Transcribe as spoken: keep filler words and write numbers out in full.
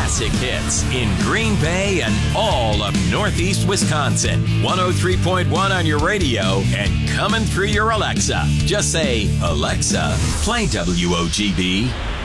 classic hits in Green Bay and all of Northeast Wisconsin. one oh three point one on your radio and coming through your Alexa. Just say, Alexa, play W O G B.